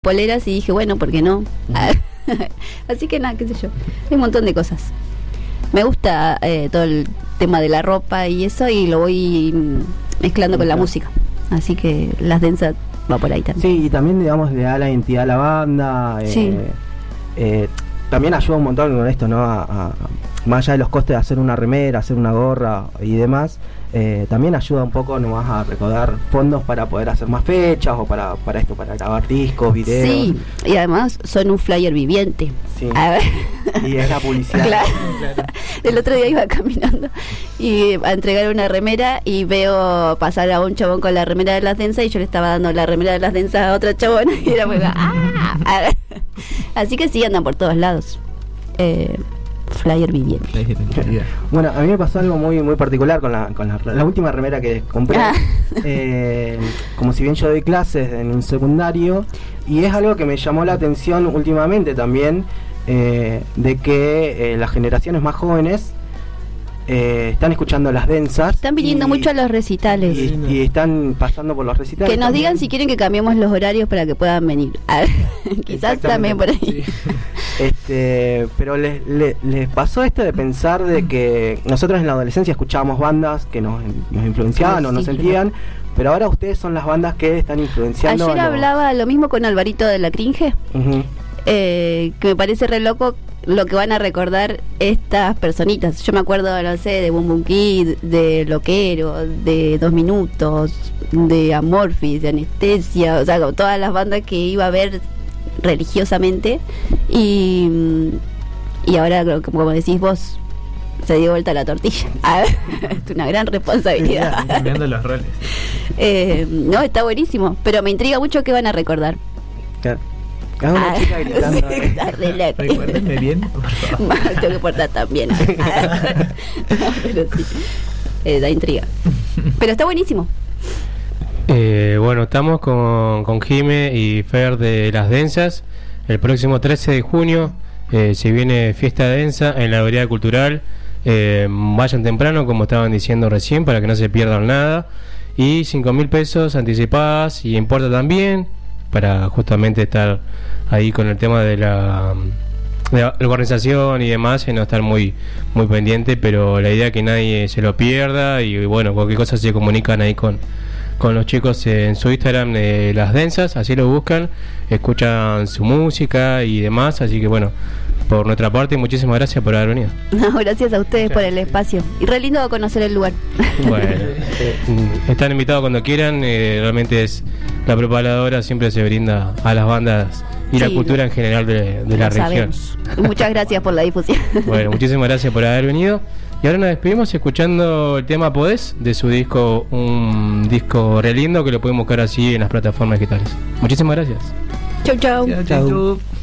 poleras y dije, bueno, ¿por qué no? Así que nada, qué sé yo. Hay un montón de cosas. Me gusta todo el tema de la ropa y eso, y lo voy mezclando con la música. Así que las densas va por ahí también. Sí, y también, digamos, le da la identidad a la banda. Sí. También ayuda un montón con esto, ¿no? Más allá de los costes de hacer una remera, hacer una gorra y demás, también ayuda un poco nomás a recaudar fondos para poder hacer más fechas o para esto, para grabar discos, videos. Sí, y además son un flyer viviente. Sí. A ver. Y es la publicidad. Claro. El otro día iba caminando y a entregar una remera y veo pasar a un chabón con la remera de las densas y yo le estaba dando la remera de las densas a otra chabona y era muy así que sí, andan por todos lados. Flyer viviente. Bueno, a mí me pasó algo muy muy particular con la última remera que compré. Como si bien yo doy clases en un secundario, y es algo que me llamó la atención últimamente también, de que las generaciones más jóvenes están escuchando las densas. Están viniendo mucho a los recitales. Y están pasando por los recitales. Que nos también digan si quieren que cambiemos los horarios para que puedan venir. Quizás también por ahí. Sí. Pero les pasó esto de pensar de que nosotros en la adolescencia escuchábamos bandas que nos influenciaban o nos sentían, pero ahora ustedes son las bandas que están influenciando. Ayer hablaba lo mismo con Alvarito de la Cringe, que me parece re loco lo que van a recordar estas personitas. Yo me acuerdo, no sé, de Boom Boom Kid, de Loquero, de 2 Minutos, de Amorphis, de Anestesia, o sea, con todas las bandas que iba a ver religiosamente, y ahora, como decís vos, se dio vuelta la tortilla. Es una gran responsabilidad. Cambiando los roles. No, está buenísimo, pero me intriga mucho qué van a recordar. Claro. Es una chica gritando. Recuérdenme bien, por favor. Tengo que portar también. No, pero sí, da intriga. Pero está buenísimo. Bueno, estamos con Jime y Fer de Las Densas. El próximo 13 de junio se viene Fiesta Densa en la Vereda Cultural. Vayan temprano, como estaban diciendo recién, para que no se pierdan nada. Y 5.000 pesos anticipadas, y importa también, para justamente estar ahí con el tema de la organización y demás, y no estar muy muy pendiente, pero la idea es que nadie se lo pierda. Y bueno, cualquier cosa se comunican ahí con los chicos en su Instagram de Las Densas, así lo buscan, escuchan su música y demás. Así que bueno, por nuestra parte, muchísimas gracias por haber venido. No, gracias a ustedes por el espacio, y re lindo conocer el lugar. Bueno, están invitados cuando quieran. Realmente es la preparadora, siempre se brinda a las bandas y la cultura en general de la región. Muchas gracias por la difusión. Bueno, muchísimas gracias por haber venido. Y ahora nos despedimos escuchando el tema Podés, de su disco, un disco re lindo que lo pueden buscar así en las plataformas digitales. Muchísimas gracias. Chau, chau. Chau.